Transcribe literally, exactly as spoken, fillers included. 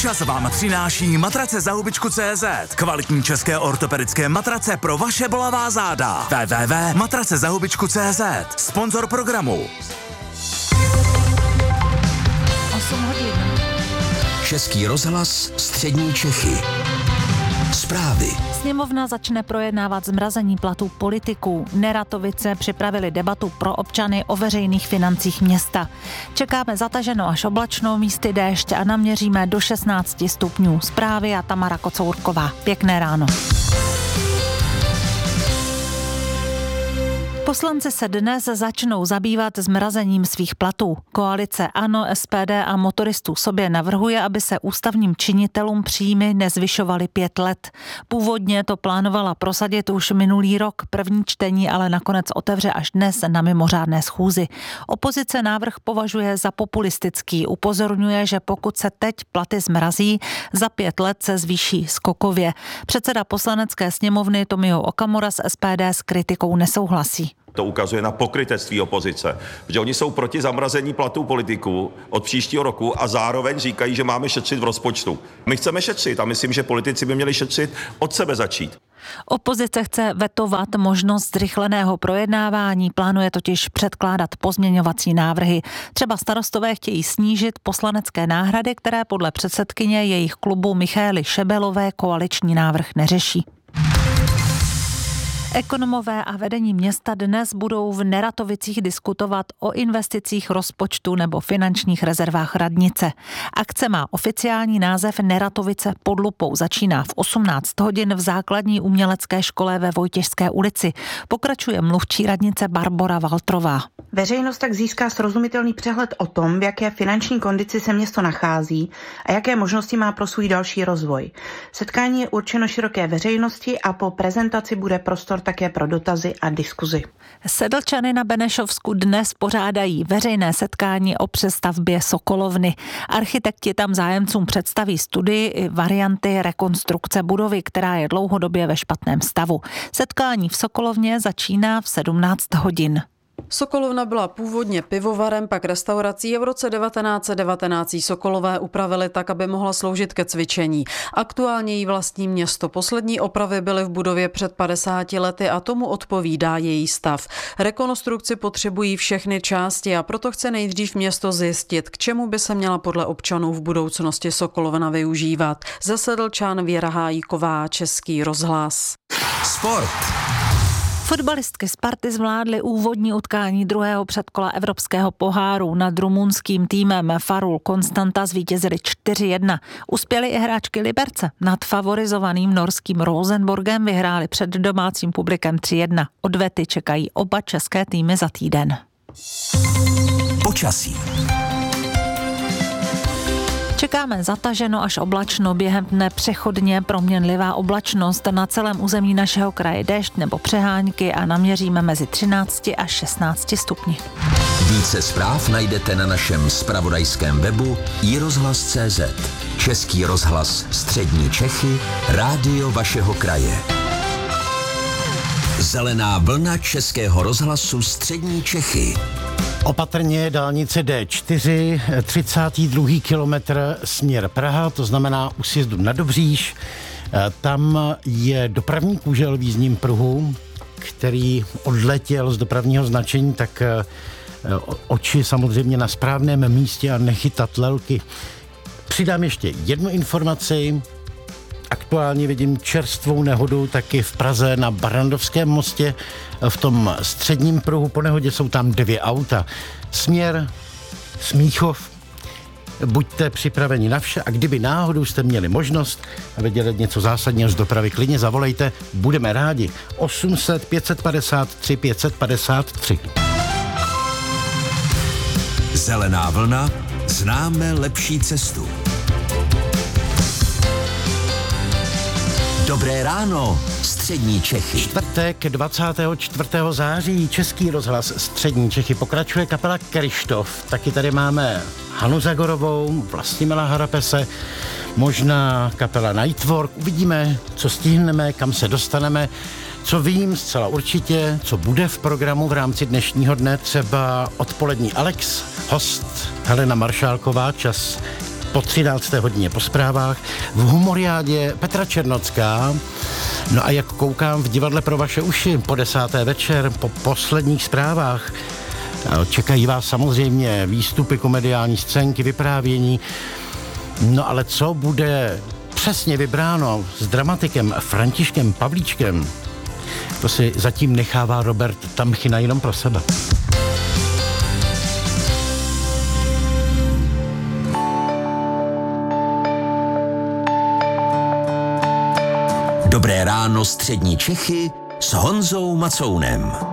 Počas vám přináší matrace za hubičku tečka cé zet. Kvalitní české ortopedické matrace pro vaše bolavá záda. w w w tečka matrace za hubičku tečka cé zet. Sponzor programu. osm hodin. Český rozhlas, střední Čechy. Zprávy. Sněmovna začne projednávat zmrazení platů politiků. Neratovice připravili debatu pro občany o veřejných financích města. Čekáme zataženo až oblačno, místy déšť a naměříme do šestnáct stupňů. Zprávy a Tamara Kocourková. Pěkné ráno. Poslanci se dnes začnou zabývat zmrazením svých platů. Koalice ANO, S P D a motoristů sobě navrhuje, aby se ústavním činitelům příjmy nezvyšovaly pět let. Původně to plánovala prosadit už minulý rok, první čtení ale nakonec otevře až dnes na mimořádné schůzi. Opozice návrh považuje za populistický, upozorňuje, že pokud se teď platy zmrazí, za pět let se zvýší skokově. Předseda poslanecké sněmovny Tomio Okamura z S P D s kritikou nesouhlasí. To ukazuje na pokrytectví opozice, že oni jsou proti zamrazení platů politiků od příštího roku a zároveň říkají, že máme šetřit v rozpočtu. My chceme šetřit a myslím, že politici by měli šetřit od sebe začít. Opozice chce vetovat možnost zrychleného projednávání, plánuje totiž předkládat pozměňovací návrhy. Třeba starostové chtějí snížit poslanecké náhrady, které podle předsedkyně jejich klubu Michaely Šebelové koaliční návrh neřeší. Ekonomové a vedení města dnes budou v Neratovicích diskutovat o investicích rozpočtu nebo finančních rezervách radnice. Akce má oficiální název Neratovice pod lupou. Začíná v osmnáct hodin v základní umělecké škole ve Vojtěžské ulici. Pokračuje mluvčí radnice Barbora Valtrová. Veřejnost tak získá srozumitelný přehled o tom, v jaké finanční kondici se město nachází a jaké možnosti má pro svůj další rozvoj. Setkání je určeno široké veřejnosti a po prezentaci bude prostor také pro dotazy a diskuzi. Sedlčany na Benešovsku dnes pořádají veřejné setkání o přestavbě Sokolovny. Architekti tam zájemcům představí studii i varianty rekonstrukce budovy, která je dlouhodobě ve špatném stavu. Setkání v Sokolovně začíná v sedmnáct hodin. Sokolovna byla původně pivovarem, pak restaurací a v roce devatenáct set devatenáct Sokolové upravili tak, aby mohla sloužit ke cvičení. Aktuálně jí vlastní město. Poslední opravy byly v budově před padesáti lety a tomu odpovídá její stav. Rekonstrukci potřebují všechny části a proto chce nejdřív město zjistit, k čemu by se měla podle občanů v budoucnosti Sokolovna využívat. Ze Sedlčan Věra Hájíková, Český rozhlas. Sport. Fotbalistky Sparty zvládly úvodní utkání druhého předkola Evropského poháru. Nad rumunským týmem Farul Konstanta zvítězili čtyři jedna. Uspěly i hráčky Liberce. Nad favorizovaným norským Rosenborgem vyhráli před domácím publikem tři jedna. Odvety čekají oba české týmy za týden. Počasí. Čekáme zataženo až oblačno, během dne přechodně proměnlivá oblačnost, na celém území našeho kraje déšť nebo přehánky a naměříme mezi třinácti až šestnácti stupni. Více zpráv najdete na našem zpravodajském webu i rozhlas tečka cé zet. Český rozhlas, střední Čechy, rádio vašeho kraje. Zelená vlna Českého rozhlasu, střední Čechy. Opatrně dálnice D čtyři, třicátý druhý kilometr směr Praha, to znamená u sjezdu na Dobříž. Tam je dopravní kůžel v jízdním pruhu, který odletěl z dopravního značení, tak oči samozřejmě na správném místě a nechytat lelky. Přidám ještě jednu informaci. Aktuálně vidím čerstvou nehodu taky v Praze na Barrandovském mostě. V tom středním pruhu po nehodě jsou tam dvě auta. Směr Smíchov. Buďte připraveni na vše a kdyby náhodou jste měli možnost vidět něco zásadního z dopravy, klidně zavolejte, budeme rádi. osm set pět set padesát tři pět set padesát tři. Zelená vlna, známe lepší cestu. Dobré ráno, střední Čechy. Čtvrtek dvacátého čtvrtého září Český rozhlas střední Čechy pokračuje kapela Kryštof. Taky tady máme Hanu Zagorovou, Vlastimila Harapese, možná kapela Nightwork. Uvidíme, co stihneme, kam se dostaneme. Co vím zcela určitě, co bude v programu v rámci dnešního dne, třeba odpolední Alex, host Helena Maršálková, čas po třinácté hodině po zprávách, v humoriádě Petra Černocká. No a jak koukám v divadle pro vaše uši po desáté večer, po posledních zprávách, čekají vás samozřejmě výstupy, komediální scénky, vyprávění. No ale co bude přesně vybráno s dramatikem Františkem Pavlíčkem, to si zatím nechává Robert Tamchina jenom pro sebe. Dobré ráno střední Čechy s Honzou Macounem.